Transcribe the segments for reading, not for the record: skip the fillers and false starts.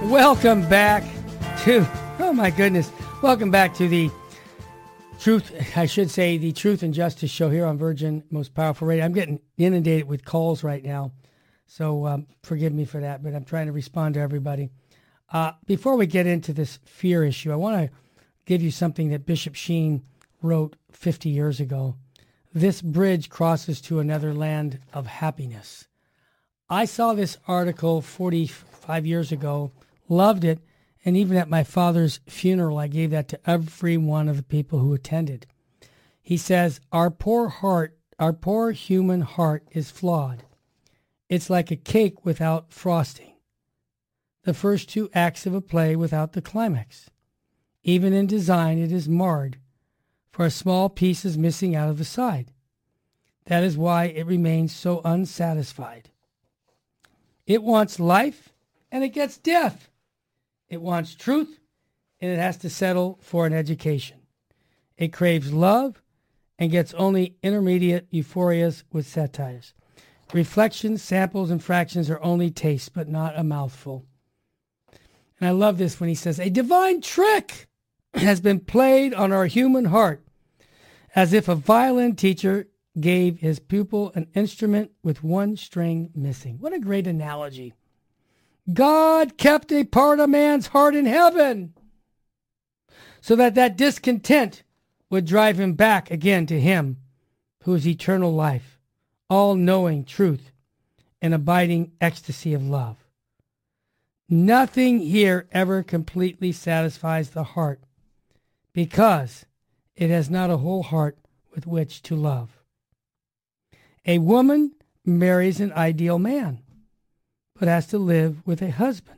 Welcome back to, oh my goodness, welcome back to the Truth, I should say the Truth and Justice Show here on Virgin Most Powerful Radio. I'm getting inundated with calls right now, so forgive me for that, but I'm trying to respond to everybody. Before we get into this fear issue, I want to give you something that Bishop Sheen wrote 50 years ago. This bridge crosses to another land of happiness. I saw this article 45 years ago, loved it, and even at my father's funeral, I gave that to every one of the people who attended. He says, our poor human heart is flawed. It's like a cake without frosting. The first two acts of a play without the climax. Even in design, it is marred, for a small piece is missing out of the side. That is why it remains so unsatisfied. It wants life, and it gets death. It wants truth, and it has to settle for an education. It craves love, and gets only intermediate euphorias with satires. Reflections, samples, and fractions are only taste, but not a mouthful. And I love this when he says, a divine trick has been played on our human heart, as if a violin teacher gave his pupil an instrument with one string missing. What a great analogy. God kept a part of man's heart in heaven so that discontent would drive him back again to him who is eternal life, all-knowing truth, and abiding ecstasy of love. Nothing here ever completely satisfies the heart because it has not a whole heart with which to love. A woman marries an ideal man, but has to live with a husband.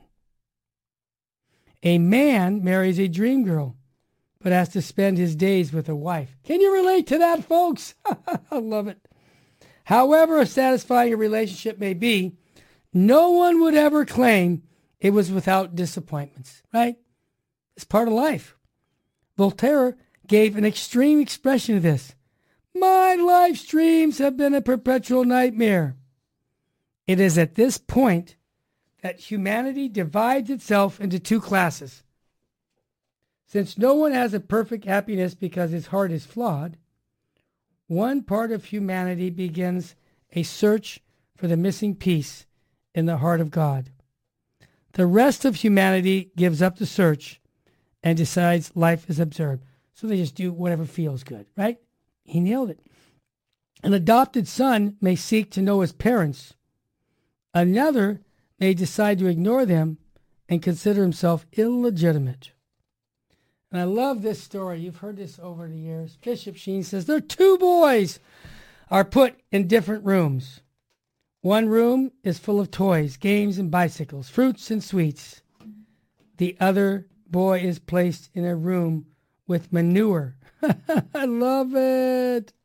A man marries a dream girl, but has to spend his days with a wife. Can you relate to that, folks? I love it. However satisfying a relationship may be, no one would ever claim it was without disappointments, right? It's part of life. Voltaire gave an extreme expression of this. My life's dreams have been a perpetual nightmare. It is at this point that humanity divides itself into two classes. Since no one has a perfect happiness because his heart is flawed, one part of humanity begins a search for the missing piece in the heart of God. The rest of humanity gives up the search and decides life is absurd. So they just do whatever feels good, right? He nailed it. An adopted son may seek to know his parents. Another may decide to ignore them and consider himself illegitimate. And I love this story. You've heard this over the years. Bishop Sheen says, there are two boys are put in different rooms. One room is full of toys, games, and bicycles, fruits and sweets. The other boy is placed in a room with manure. I love it.